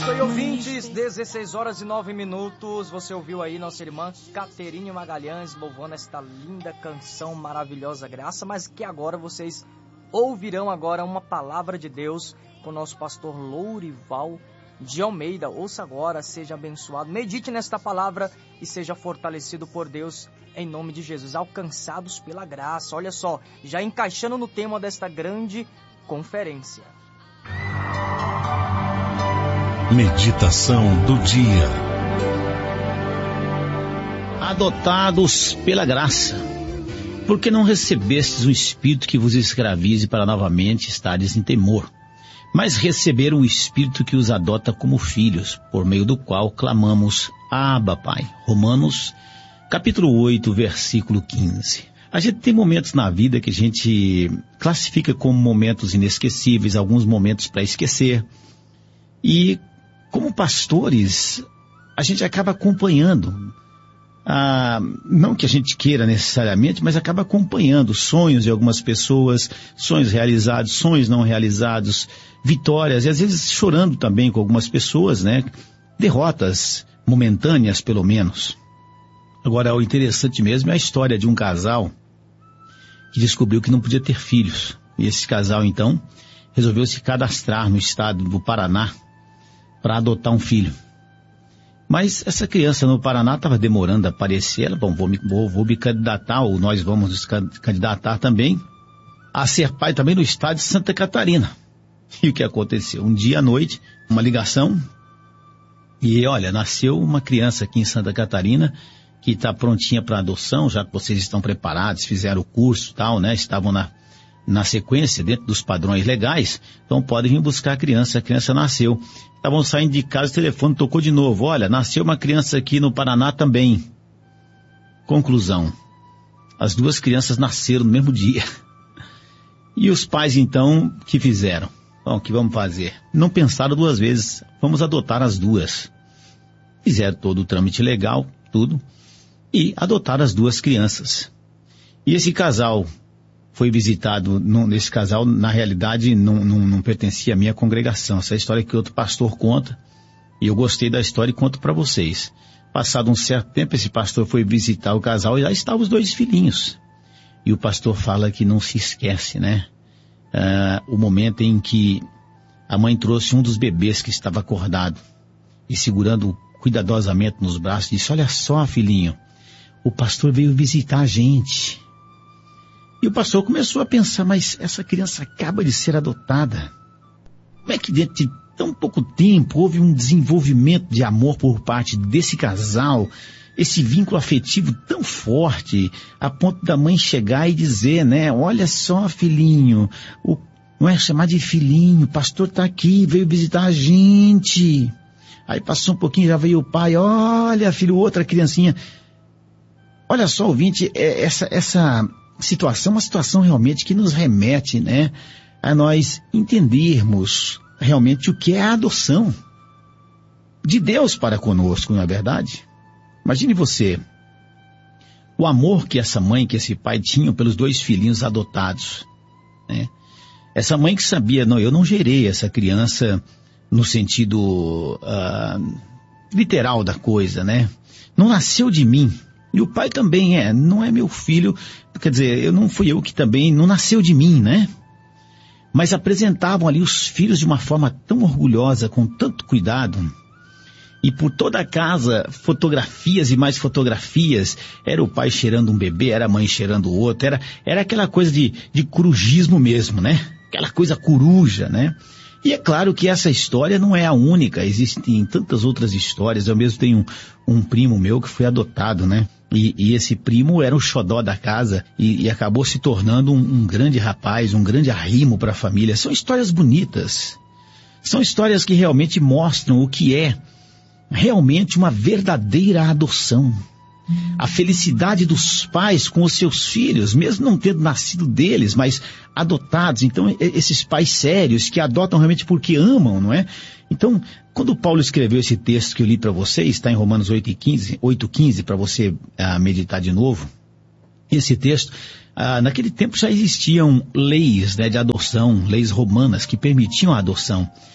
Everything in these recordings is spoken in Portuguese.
Abençoe, ouvintes, 16 horas e 9 minutos. Você ouviu aí nossa irmã Caterine Magalhães louvando esta linda canção maravilhosa Graça, mas que agora vocês ouvirão agora uma palavra de Deus com o nosso pastor Lourival de Almeida. Ouça agora, seja abençoado, medite nesta palavra e seja fortalecido por Deus em nome de Jesus, alcançados pela graça. Olha só, já encaixando no tema desta grande conferência. Meditação do dia. Adotados pela graça, porque não recebestes um espírito que vos escravize para novamente estares em temor, mas receberam um espírito que os adota como filhos, por meio do qual clamamos, Abba, Pai. Romanos, capítulo 8, versículo 15. A gente tem momentos na vida que a gente classifica como momentos inesquecíveis, alguns momentos para esquecer. E como pastores, a gente acaba acompanhando, não que a gente queira necessariamente, mas acaba acompanhando sonhos de algumas pessoas, sonhos realizados, sonhos não realizados, vitórias, e às vezes chorando também com algumas pessoas, né? Derrotas momentâneas, pelo menos. Agora, o interessante mesmo é a história de um casal que descobriu que não podia ter filhos. E esse casal, então, resolveu se cadastrar no estado do Paraná para adotar um filho. Mas essa criança no Paraná estava demorando a aparecer. Ela, bom, vou me candidatar, ou nós vamos nos candidatar também, a ser pai também no estado de Santa Catarina. E o que aconteceu? Um dia à noite, uma ligação, e olha, nasceu uma criança aqui em Santa Catarina, que está prontinha para adoção, já que vocês estão preparados, fizeram o curso e tal, né? Estavam na sequência, dentro dos padrões legais, então podem vir buscar a criança nasceu. Estavam saindo de casa, o telefone tocou de novo, olha, nasceu uma criança aqui no Paraná também. Conclusão, as duas crianças nasceram no mesmo dia. E os pais, então, o que fizeram? Bom, o que vamos fazer? Não pensaram duas vezes, vamos adotar as duas. Fizeram todo o trâmite legal, tudo, e adotaram as duas crianças. E esse casal foi visitado, esse casal, na realidade, não pertencia à minha congregação. Essa é a história que outro pastor conta, e eu gostei da história e conto para vocês. Passado um certo tempo, esse pastor foi visitar o casal e já estavam os dois filhinhos. E o pastor fala que não se esquece, né? O momento em que a mãe trouxe um dos bebês que estava acordado e segurando cuidadosamente nos braços, disse, olha só, filhinho, o pastor veio visitar a gente. E o pastor começou a pensar, mas essa criança acaba de ser adotada. Como é que dentro de tão pouco tempo houve um desenvolvimento de amor por parte desse casal, esse vínculo afetivo tão forte, a ponto da mãe chegar e dizer, né, olha só, filhinho, não é chamar de filhinho, o pastor está aqui, veio visitar a gente. Aí passou um pouquinho, já veio o pai, olha, filho, outra criancinha. Olha só, ouvinte, essa situação, uma situação realmente que nos remete, né, a nós entendermos realmente o que é a adoção de Deus para conosco, não é verdade? Imagine você, o amor que essa mãe, que esse pai tinham pelos dois filhinhos adotados, né? Essa mãe que sabia, não, eu não gerei essa criança no sentido literal da coisa, né? Não nasceu de mim. E o pai também não é meu filho, quer dizer, não fui eu que também, não nasceu de mim, né? Mas apresentavam ali os filhos de uma forma tão orgulhosa, com tanto cuidado. E por toda a casa, fotografias e mais fotografias, era o pai cheirando um bebê, era a mãe cheirando o outro, era aquela coisa de corujismo mesmo, né? Aquela coisa coruja, né? E é claro que essa história não é a única, existem tantas outras histórias. Eu mesmo tenho um primo meu que foi adotado, né? E esse primo era o xodó da casa e acabou se tornando um grande rapaz, um grande arrimo para a família. São histórias bonitas, são histórias que realmente mostram o que é realmente uma verdadeira adoção. A felicidade dos pais com os seus filhos, mesmo não tendo nascido deles, mas adotados. Então, esses pais sérios que adotam realmente porque amam, não é? Então, quando Paulo escreveu esse texto que eu li para vocês, está em Romanos 8:15, para você meditar de novo, esse texto, naquele tempo já existiam leis, né, de adoção, leis romanas que permitiam a adoção.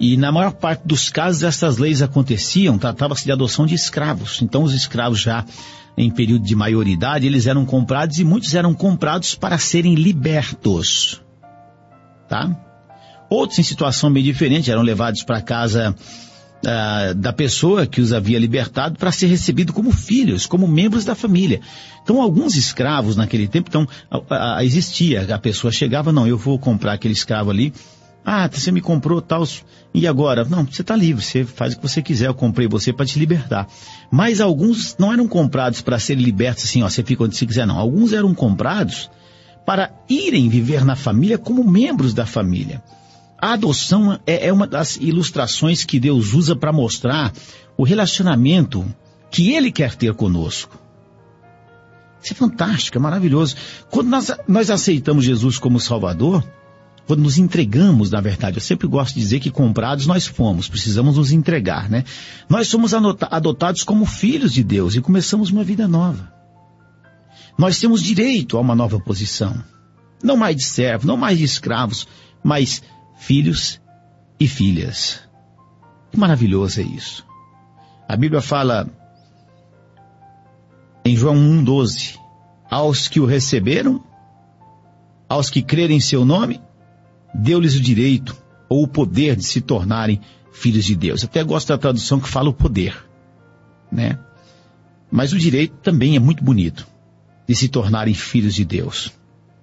E na maior parte dos casos essas leis aconteciam, tratava-se de adoção de escravos. Então os escravos já em período de maioridade, eles eram comprados e muitos eram comprados para serem libertos. Tá? Outros em situação bem diferente eram levados para casa da pessoa que os havia libertado para ser recebido como filhos, como membros da família. Então alguns escravos naquele tempo, existia, a pessoa chegava, não, eu vou comprar aquele escravo ali, você me comprou tal, e agora? Não, você está livre, você faz o que você quiser, eu comprei você para te libertar. Mas alguns não eram comprados para serem libertos assim, você fica onde você quiser, não. Alguns eram comprados para irem viver na família como membros da família. A adoção é uma das ilustrações que Deus usa para mostrar o relacionamento que Ele quer ter conosco. Isso é fantástico, é maravilhoso. Quando nós aceitamos Jesus como Salvador, quando nos entregamos, na verdade, eu sempre gosto de dizer que comprados nós fomos, precisamos nos entregar, né? Nós somos adotados como filhos de Deus e começamos uma vida nova. Nós temos direito a uma nova posição. Não mais de servos, não mais de escravos, mas filhos e filhas. Que maravilhoso é isso. A Bíblia fala em João 1,12, aos que o receberam, aos que crerem em seu nome, deu-lhes o direito ou o poder de se tornarem filhos de Deus. Eu até gosto da tradução que fala o poder, né? Mas o direito também é muito bonito, de se tornarem filhos de Deus.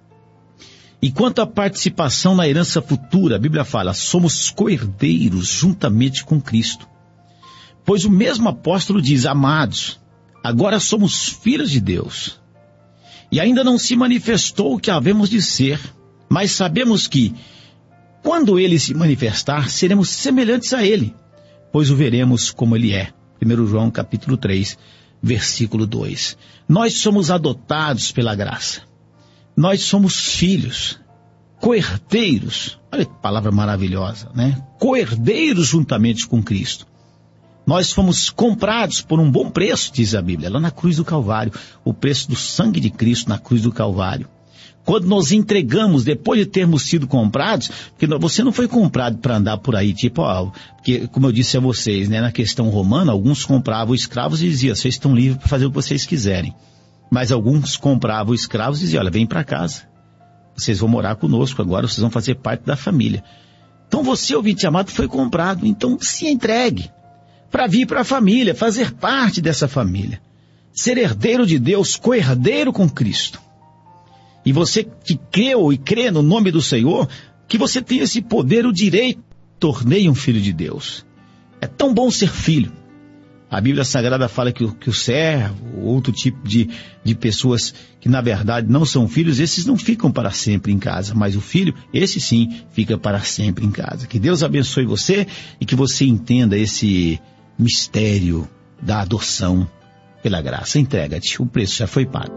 E quanto à participação na herança futura, a Bíblia fala, somos co-herdeiros juntamente com Cristo. Pois o mesmo apóstolo diz, amados, agora somos filhos de Deus. E ainda não se manifestou o que havemos de ser, mas sabemos que, quando Ele se manifestar, seremos semelhantes a Ele, pois o veremos como Ele é. 1 João capítulo 3, versículo 2. Nós somos adotados pela graça. Nós somos filhos, co-herdeiros, olha que palavra maravilhosa, né? Co-herdeiros juntamente com Cristo. Nós fomos comprados por um bom preço, diz a Bíblia, lá na cruz do Calvário, o preço do sangue de Cristo na cruz do Calvário. Quando nos entregamos, depois de termos sido comprados, porque você não foi comprado para andar por aí, porque, como eu disse a vocês, né, na questão romana, alguns compravam escravos e diziam, vocês estão livres para fazer o que vocês quiserem. Mas alguns compravam escravos e diziam, olha, vem para casa. Vocês vão morar conosco agora, vocês vão fazer parte da família. Então você, ouvinte amado, foi comprado. Então se entregue para vir para a família, fazer parte dessa família. Ser herdeiro de Deus, co-herdeiro com Cristo. E você que creu e crê no nome do Senhor, que você tem esse poder, o direito, tornei um filho de Deus. É tão bom ser filho. A Bíblia Sagrada fala que o servo, outro tipo de pessoas que na verdade não são filhos, esses não ficam para sempre em casa, mas o filho, esse sim, fica para sempre em casa. Que Deus abençoe você e que você entenda esse mistério da adoção pela graça. Entrega-te, o preço já foi pago.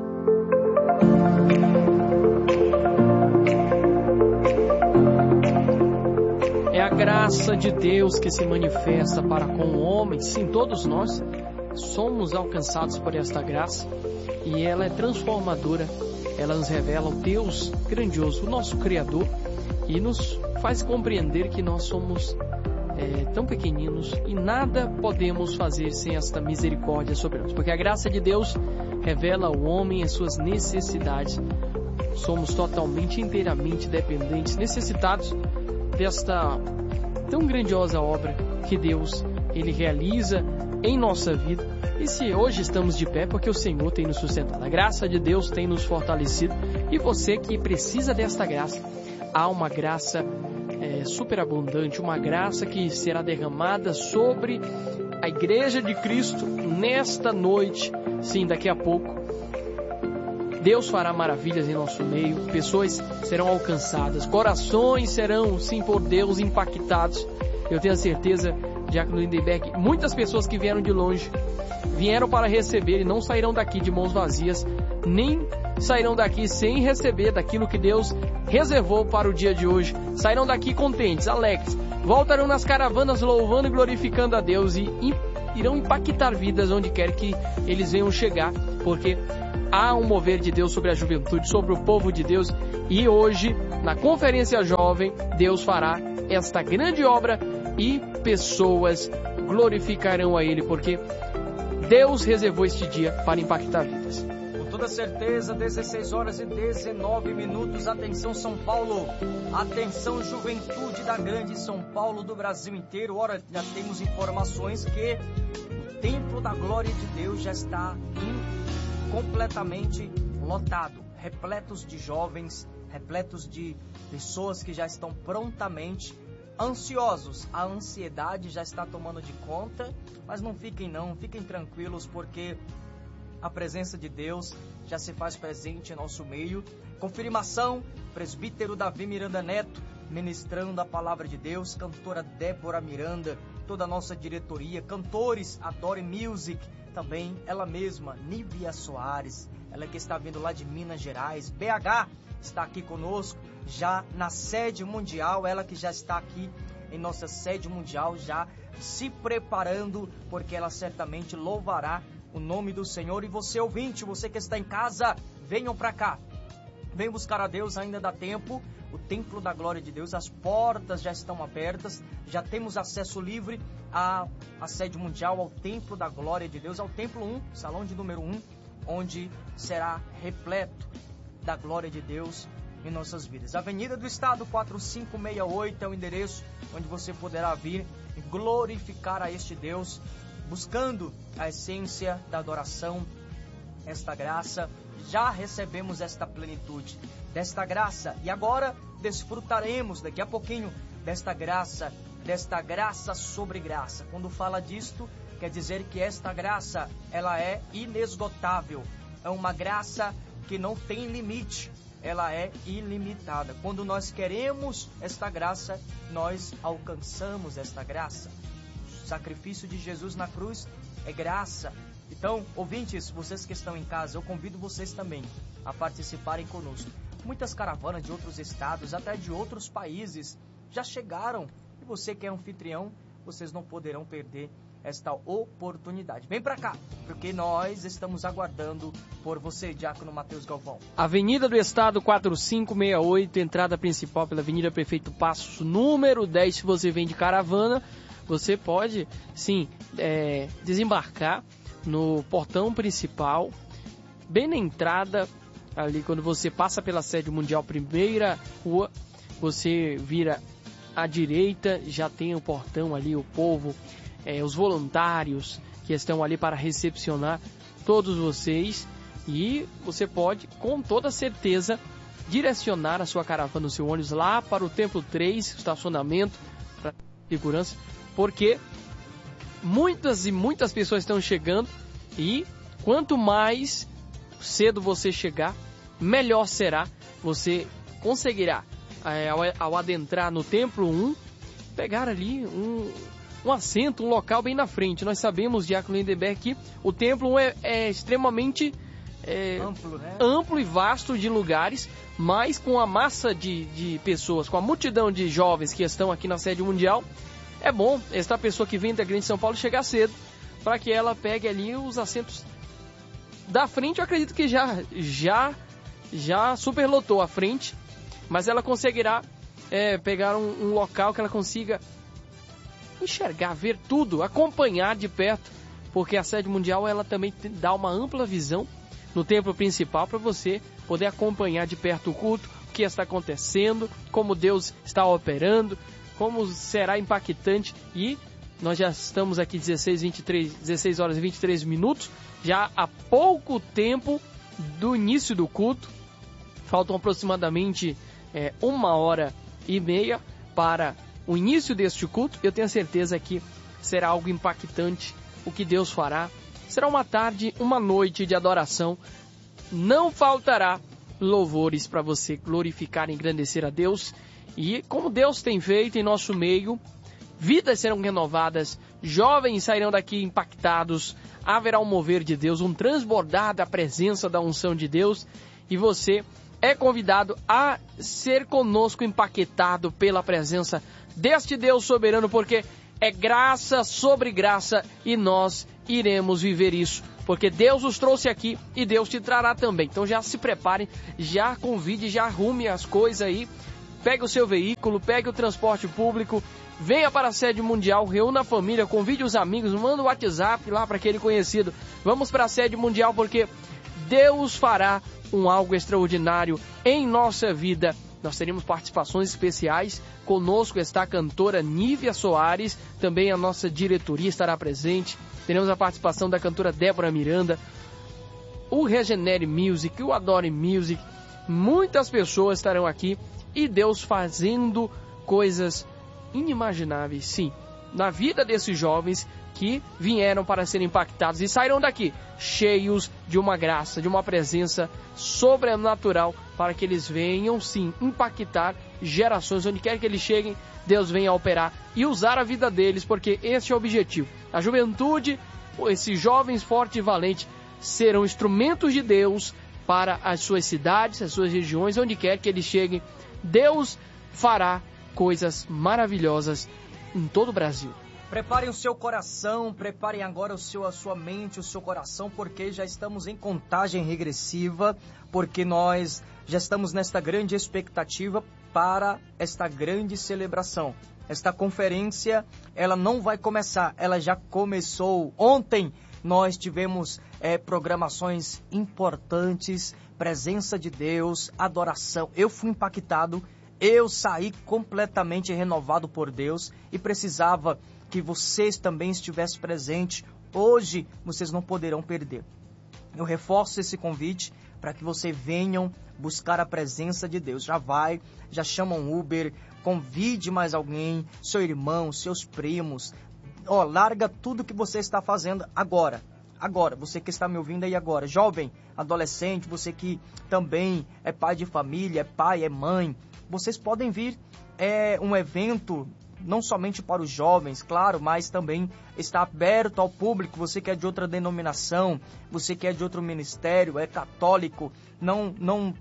A graça de Deus que se manifesta para com o homem, sim, todos nós somos alcançados por esta graça e ela é transformadora, ela nos revela o Deus grandioso, o nosso Criador, e nos faz compreender que nós somos tão pequeninos e nada podemos fazer sem esta misericórdia sobre nós, porque a graça de Deus revela ao homem as suas necessidades. Somos totalmente, inteiramente dependentes, necessitados desta tão grandiosa obra que Deus, Ele realiza em nossa vida. E se hoje estamos de pé, porque o Senhor tem nos sustentado, a graça de Deus tem nos fortalecido, e você que precisa desta graça, há uma graça superabundante, uma graça que será derramada sobre a Igreja de Cristo nesta noite, sim, daqui a pouco. Deus fará maravilhas em nosso meio, pessoas serão alcançadas, corações serão, sim, por Deus impactados. Eu tenho a certeza, Diácono Lindenberg, muitas pessoas que vieram de longe, vieram para receber e não sairão daqui de mãos vazias, nem sairão daqui sem receber daquilo que Deus reservou para o dia de hoje. Sairão daqui contentes, alegres, voltarão nas caravanas louvando e glorificando a Deus e irão impactar vidas onde quer que eles venham chegar, porque há um mover de Deus sobre a juventude, sobre o povo de Deus, e hoje, na Conferência Jovem, Deus fará esta grande obra e pessoas glorificarão a Ele, porque Deus reservou este dia para impactar vidas. Com toda certeza, 16 horas e 19 minutos. Atenção, São Paulo. Atenção, juventude da grande São Paulo, do Brasil inteiro. Ora, já temos informações que o Templo da Glória de Deus já está completamente lotado. Repletos de jovens, repletos de pessoas que já estão prontamente ansiosos. A ansiedade já está tomando de conta, mas não fiquem tranquilos, porque a presença de Deus já se faz presente em nosso meio. Confirmação, presbítero Davi Miranda Neto, ministrando a palavra de Deus, cantora Débora Miranda, toda a nossa diretoria, cantores Adore Music, também ela mesma, Nívia Soares, ela que está vindo lá de Minas Gerais, BH, está aqui conosco, já na sede mundial, ela que já está aqui em nossa sede mundial, já se preparando, porque ela certamente louvará o nome do Senhor. E você, ouvinte, você que está em casa, venham para cá, vem buscar a Deus, ainda dá tempo. O Templo da Glória de Deus, as portas já estão abertas, já temos acesso livre à sede mundial, ao Templo da Glória de Deus, ao Templo 1, salão de número 1, onde será repleto da glória de Deus em nossas vidas. Avenida do Estado 4568 é o endereço onde você poderá vir e glorificar a este Deus, buscando a essência da adoração, esta graça. Já recebemos esta plenitude desta graça e agora desfrutaremos daqui a pouquinho desta graça sobre graça. Quando fala disto, quer dizer que esta graça, ela é inesgotável, é uma graça que não tem limite, ela é ilimitada. Quando nós queremos esta graça, nós alcançamos esta graça. O sacrifício de Jesus na cruz é graça. Então, ouvintes, vocês que estão em casa, eu convido vocês também a participarem conosco. Muitas caravanas de outros estados, até de outros países, já chegaram. E você que é anfitrião, vocês não poderão perder esta oportunidade. Vem pra cá, porque nós estamos aguardando por você, Diácono Matheus Galvão. Avenida do Estado 4568, entrada principal pela Avenida Prefeito Passos, número 10. Se você vem de caravana, você pode, sim, desembarcar no portão principal, bem na entrada, ali quando você passa pela sede mundial, primeira rua, você vira à direita, já tem o portão ali, o povo, os voluntários que estão ali para recepcionar todos vocês, e você pode, com toda certeza, direcionar a sua caravana, o seu ônibus lá para o Templo 3, estacionamento, para segurança, porque muitas e muitas pessoas estão chegando, e quanto mais cedo você chegar, melhor será. Você conseguirá, ao adentrar no Templo 1, pegar ali um assento, um local bem na frente. Nós sabemos, Diácono Lindenberg, que o Templo 1 é extremamente amplo, né? Amplo e vasto de lugares, mas com a massa de pessoas, com a multidão de jovens que estão aqui na sede mundial, é bom esta pessoa que vem da Grande São Paulo chegar cedo, para que ela pegue ali os assentos da frente. Eu acredito que já superlotou a frente, mas ela conseguirá pegar um local que ela consiga enxergar, ver tudo, acompanhar de perto, porque a sede mundial ela também dá uma ampla visão no templo principal para você poder acompanhar de perto o culto, o que está acontecendo, como Deus está operando, como será impactante. E nós já estamos aqui 16 horas e 23 minutos, já há pouco tempo do início do culto. Faltam aproximadamente 1h30 para o início deste culto. Eu tenho certeza que será algo impactante o que Deus fará. Será uma tarde, uma noite de adoração. Não faltará louvores para você glorificar e engrandecer a Deus. E como Deus tem feito em nosso meio, vidas serão renovadas, jovens sairão daqui impactados, haverá um mover de Deus, um transbordar da presença da unção de Deus, e você é convidado a ser conosco impactado pela presença deste Deus soberano, porque é graça sobre graça e nós iremos viver isso, porque Deus os trouxe aqui e Deus te trará também. Então já se prepare, já convide, já arrume as coisas aí, pegue o seu veículo, pegue o transporte público venha para a sede mundial, reúna a família, convide os amigos, manda o WhatsApp lá para aquele conhecido. Vamos para a sede mundial porque Deus fará algo extraordinário em nossa vida. Nós teremos participações especiais. Conosco está a cantora Nívia Soares, também a nossa diretoria estará presente. Teremos a participação da cantora Débora Miranda, o Regenere Music, o Adore Music. Muitas pessoas estarão aqui e Deus fazendo coisas inimagináveis, sim, na vida desses jovens que vieram para serem impactados e sairão daqui cheios de uma graça, de uma presença sobrenatural, para que eles venham, sim, impactar gerações. Onde quer que eles cheguem, Deus venha operar e usar a vida deles, porque esse é o objetivo. A juventude, esses jovens fortes e valentes, serão instrumentos de Deus para as suas cidades, as suas regiões, onde quer que eles cheguem. Deus fará coisas maravilhosas em todo o Brasil. Preparem o seu coração, preparem agora a sua mente, o seu coração, porque já estamos em contagem regressiva, porque nós já estamos nesta grande expectativa para esta grande celebração. Esta conferência, ela não vai começar, ela já começou. Ontem nós tivemos programações importantes, presença de Deus, adoração. Eu fui impactado, eu saí completamente renovado por Deus e precisava que vocês também estivessem presentes. Hoje vocês não poderão perder. Eu reforço esse convite para que vocês venham buscar a presença de Deus. Já chama um Uber, convide mais alguém, seu irmão, seus primos. Larga tudo que você está fazendo agora. Agora, você que está me ouvindo aí agora, jovem, adolescente, você que também é pai de família, é pai, é mãe, vocês podem vir. É um evento não somente para os jovens, claro, mas também está aberto ao público. Você que é de outra denominação, você que é de outro ministério, é católico, não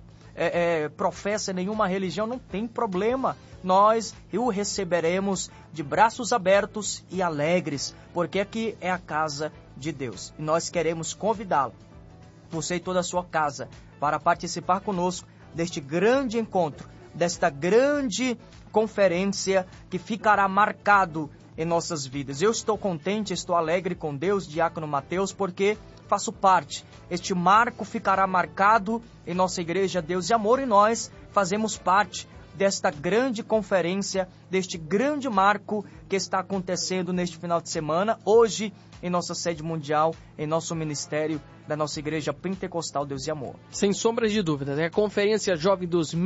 professa nenhuma religião, não tem problema. Nós o receberemos de braços abertos e alegres, porque aqui é a casa de Deus. E nós queremos convidá-lo, você e toda a sua casa, para participar conosco deste grande encontro, desta grande conferência que ficará marcado em nossas vidas. Eu estou contente, estou alegre com Deus, Diácono Mateus, porque faço parte. Este marco ficará marcado em nossa igreja Deus e Amor, e nós fazemos parte desta grande conferência, deste grande marco que está acontecendo neste final de semana, hoje em nossa sede mundial, em nosso ministério da nossa igreja pentecostal Deus e Amor. Sem sombras de dúvidas, é a Conferência Jovem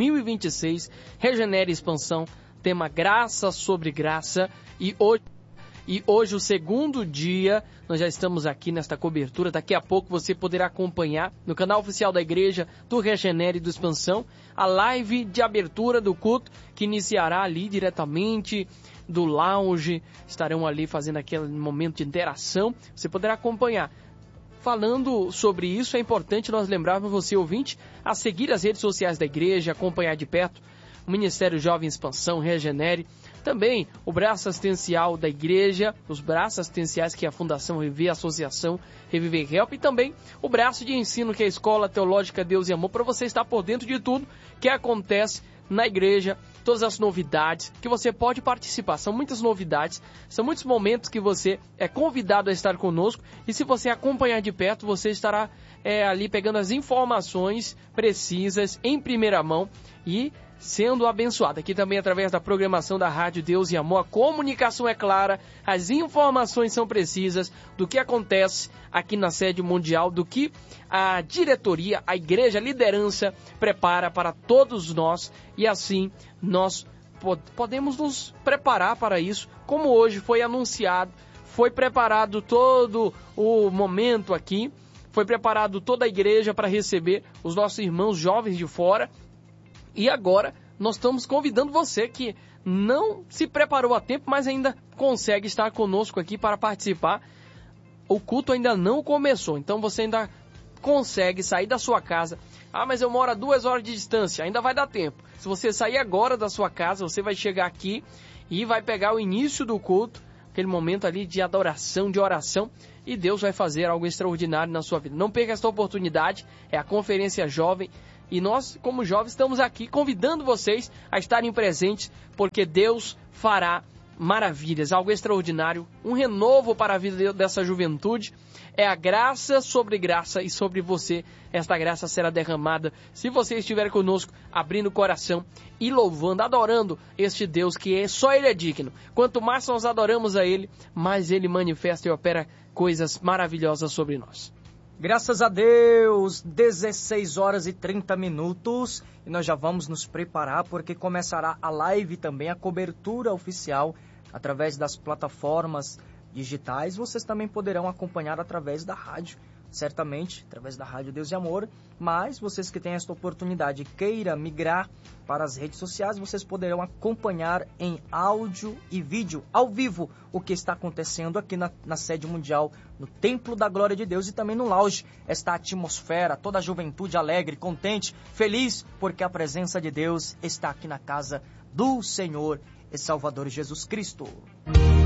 2026, Regenere Expansão, tema Graça sobre Graça, e hoje o segundo dia, nós já estamos aqui nesta cobertura. Daqui a pouco você poderá acompanhar no canal oficial da igreja do Regenere e do Expansão a live de abertura do culto, que iniciará ali diretamente do lounge. Estarão ali fazendo aquele momento de interação, você poderá acompanhar. Falando sobre isso, é importante nós lembrarmos você, ouvinte, a seguir as redes sociais da igreja, acompanhar de perto o Ministério Jovem Expansão, Regenere, também o braço assistencial da igreja, os braços assistenciais que é a Fundação Reviver, a Associação Reviver Help, e também o braço de ensino que é a Escola Teológica Deus e Amor, para você estar por dentro de tudo que acontece na igreja, todas as novidades que você pode participar. São muitas novidades, são muitos momentos que você é convidado a estar conosco, e se você acompanhar de perto, você estará ali pegando as informações precisas em primeira mão e sendo abençoado. Aqui também através da programação da Rádio Deus e Amor, a comunicação é clara, as informações são precisas do que acontece aqui na sede mundial, do que a diretoria, a igreja, a liderança prepara para todos nós, e assim nós podemos nos preparar para isso, como hoje foi anunciado, foi preparado todo o momento aqui, foi preparado toda a igreja para receber os nossos irmãos jovens de fora. E agora nós estamos convidando você que não se preparou a tempo, mas ainda consegue estar conosco aqui para participar. O culto ainda não começou, então você ainda consegue sair da sua casa. Ah, mas eu moro a 2 horas de distância, ainda vai dar tempo. Se você sair agora da sua casa, você vai chegar aqui e vai pegar o início do culto, aquele momento ali de adoração, de oração, e Deus vai fazer algo extraordinário na sua vida. Não perca esta oportunidade, é a Conferência Jovem. E nós, como jovens, estamos aqui convidando vocês a estarem presentes, porque Deus fará maravilhas, algo extraordinário, um renovo para a vida dessa juventude. É a graça sobre graça e sobre você esta graça será derramada se você estiver conosco, abrindo o coração e louvando, adorando este Deus que só Ele é digno. Quanto mais nós adoramos a Ele, mais Ele manifesta e opera coisas maravilhosas sobre nós. Graças a Deus, 16 horas e 30 minutos e nós já vamos nos preparar porque começará a live também, a cobertura oficial através das plataformas digitais. Vocês também poderão acompanhar através da rádio, certamente, através da Rádio Deus e Amor, mas vocês que têm esta oportunidade e queira migrar para as redes sociais, vocês poderão acompanhar em áudio e vídeo, ao vivo, o que está acontecendo aqui na sede mundial, no Templo da Glória de Deus e também no lounge, esta atmosfera, toda a juventude alegre, contente, feliz, porque a presença de Deus está aqui na casa do Senhor e Salvador Jesus Cristo.